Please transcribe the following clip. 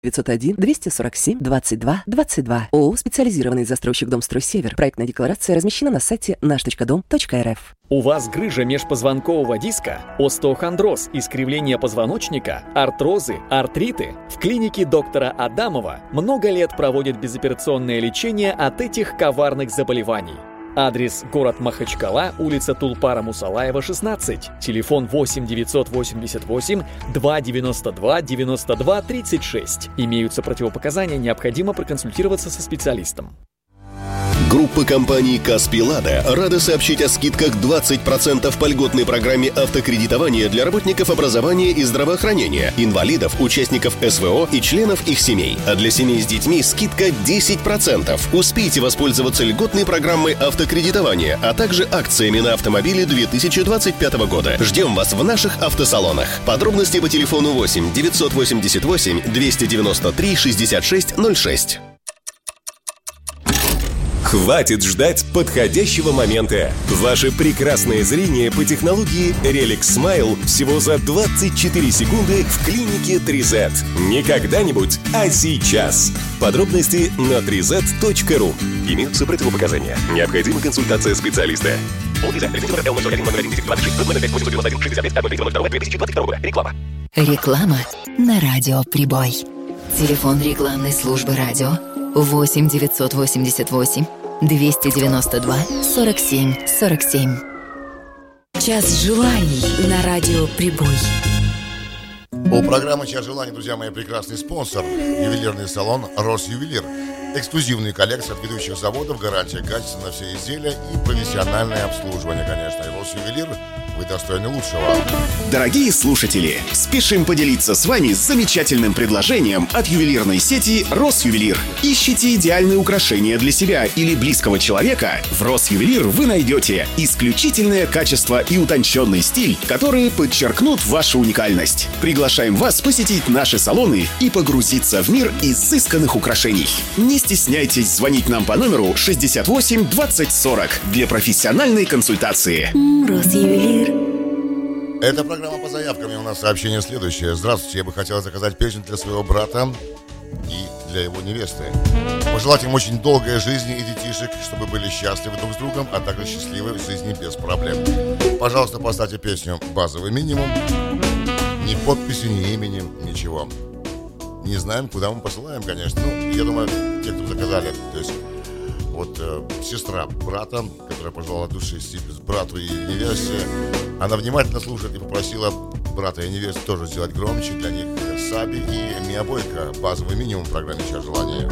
901-247-22-22. ООО «Специализированный застройщик Домстрой Север». Проектная декларация размещена на сайте наш.дом.рф. У вас грыжа межпозвонкового диска, остеохондроз, искривление позвоночника, артрозы, артриты? В клинике доктора Адамова много лет проводят безоперационное лечение от этих коварных заболеваний. Адрес: город Махачкала, улица Тулпара Мусалаева, 16. Телефон 8 988 292 92 36. Имеются противопоказания, необходимо проконсультироваться со специалистом. Группа компаний «Каспий Лада» рада сообщить о скидках 20% по льготной программе автокредитования для работников образования и здравоохранения, инвалидов, участников СВО и членов их семей. А для семей с детьми скидка 10%. Успейте воспользоваться льготной программой автокредитования, а также акциями на автомобили 2025 года. Ждем вас в наших автосалонах. Подробности по телефону 8 988 293 66 06. Хватит ждать подходящего момента. Ваше прекрасное зрение по технологии Relic Smile всего за 24 секунды в клинике 3Z. Не когда-нибудь, а сейчас. Подробности на 3z.ru. Имеются противопоказания. Необходима консультация специалиста. Реклама на радио «Прибой». Телефон рекламной службы радио 8 988 292 47 47. Час желаний на радио «Прибой». У программы «Час желаний», друзья мои, прекрасный спонсор. Ювелирный салон «Росювелир». Эксклюзивные коллекции от ведущих заводов, гарантия качества на все изделия и профессиональное обслуживание, конечно. И «Росювелир», вы достойны лучшего. Дорогие слушатели, спешим поделиться с вами замечательным предложением от ювелирной сети «Росювелир». Ищите идеальные украшения для себя или близкого человека? В «Росювелир» вы найдете исключительное качество и утонченный стиль, которые подчеркнут вашу уникальность. Приглашаем вас посетить наши салоны и погрузиться в мир изысканных украшений. Не стесняйтесь звонить нам по номеру 68 20 40 для профессиональной консультации. «Росювелир». Это программа по заявкам, и у нас сообщение следующее. Здравствуйте, я бы хотел заказать песню для своего брата и для его невесты. Пожелать им очень долгой жизни и детишек, чтобы были счастливы друг с другом, а также счастливы в жизни без проблем. Пожалуйста, поставьте песню «Базовый минимум». Ни подписи, ни имени, ничего. Не знаем, куда мы посылаем, конечно. Ну, я думаю, те, кто заказали, то есть вот сестра брата, которая пожелала души брату и невесте, она внимательно слушает и попросила брата и невесту тоже сделать громче для них Саби и Мия Бойко. Базовый минимум в программе «Час желания».